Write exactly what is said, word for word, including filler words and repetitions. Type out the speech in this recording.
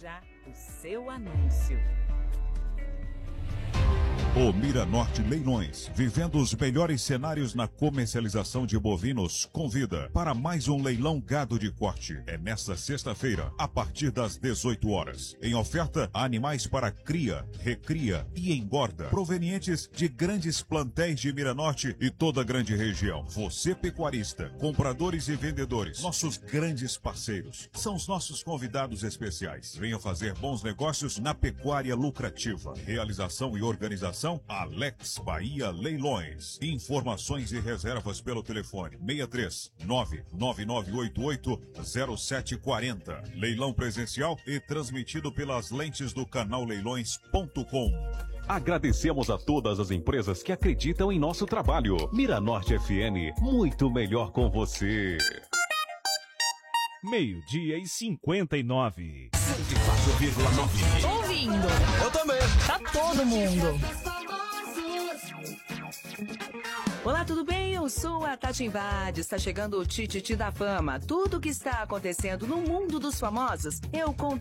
já o seu anúncio. O Miranorte Leilões, vivendo os melhores cenários na comercialização de bovinos, convida para mais um leilão gado de corte. É nesta sexta-feira, a partir das dezoito horas. Em oferta, animais para cria, recria e engorda, provenientes de grandes plantéis de Miranorte e toda a grande região. Você, pecuarista, compradores e vendedores, nossos grandes parceiros, são os nossos convidados especiais. Venham fazer bons negócios na pecuária lucrativa. Realização e organização Alex Bahia Leilões. Informações e reservas pelo telefone seis três nove nove nove oito oito zero sete quatro zero. Leilão presencial e transmitido pelas lentes do canal leilões ponto com. Agradecemos a todas as empresas que acreditam em nosso trabalho. Miranorte F M, muito melhor com você. Meio-dia e cinquenta e nove. cento e quatro vírgula nove. Tô ouvindo. Eu também. Tá todo mundo. Olá, tudo bem? Eu sou a Tati Invade. Está chegando o Tititi da Fama. Tudo o que está acontecendo no mundo dos famosos, eu conto